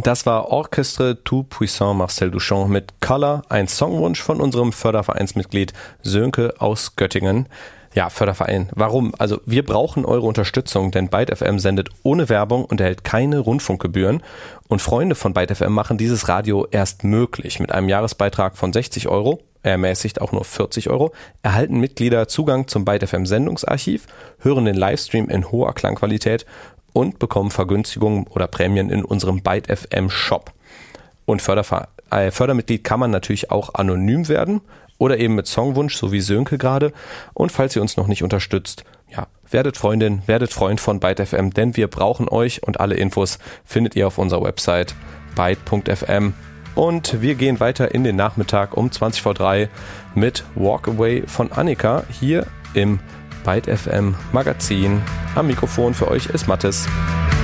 Das war Orchestre Tout Puissant Marcel Duchamp mit Color, ein Songwunsch von unserem Fördervereinsmitglied Sönke aus Göttingen. Ja, Förderverein, warum? Also wir brauchen eure Unterstützung, denn Byte FM sendet ohne Werbung und erhält keine Rundfunkgebühren. Und Freunde von Byte FM machen dieses Radio erst möglich. Mit einem Jahresbeitrag von 60 €, ermäßigt auch nur 40 €, erhalten Mitglieder Zugang zum Byte FM Sendungsarchiv, hören den Livestream in hoher Klangqualität und bekommen Vergünstigungen oder Prämien in unserem Byte FM Shop. Und Fördermitglied kann man natürlich auch anonym werden oder eben mit Songwunsch, so wie Sönke gerade. Und falls ihr uns noch nicht unterstützt, ja, werdet Freundin, werdet Freund von Byte FM, denn wir brauchen euch und alle Infos findet ihr auf unserer Website byte.fm. Und wir gehen weiter in den Nachmittag um 20 vor 3 mit Walk Away von Annika hier im Byte FM Magazin. Am Mikrofon für euch ist Mathis.